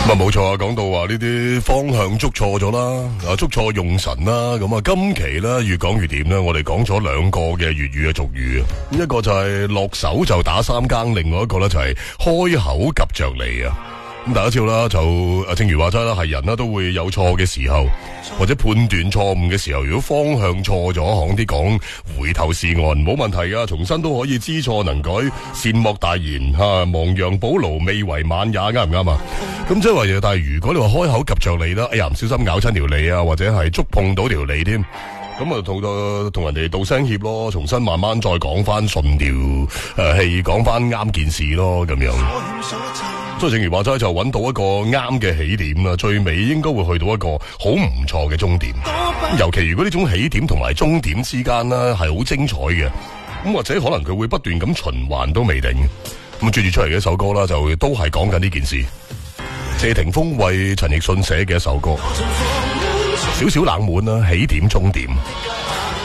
咁啊冇錯啊，講到話呢啲方向捉錯咗啦，捉錯用神啦，咁啊今期咧越講越點咧，我哋講咗兩個嘅粵語嘅俗語啊，一個就係落手就打三更，另外一個咧就係開口及着你啊。咁大家知道啦，就正如話齋啦，係人啦都會有錯嘅時候，或者判斷錯誤嘅時候，如果方向錯咗，行啲講回頭是岸冇問題噶，重新都可以知錯能改，善莫大焉吓，亡羊補牢未為晚也，啱唔啱啊？咁即係話，但係如果你話開口及着你啦，哎呀唔小心咬親條脷啊，或者係觸碰到條脷添，咁啊同人哋道聲歉咯，重新慢慢再講翻順調氣，講翻啱件事咯，咁樣。所以正如話齋，就揾到一個啱嘅起點啦，最尾應該會去到一個好唔錯嘅終點。尤其如果呢種起點同埋終點之間呢係好精彩嘅，咁或者可能佢會不斷咁循環都未定。咁接住出嚟嘅一首歌啦，就都係講緊呢件事。謝霆鋒為陳奕迅寫嘅一首歌，少少冷門啦，起點終點。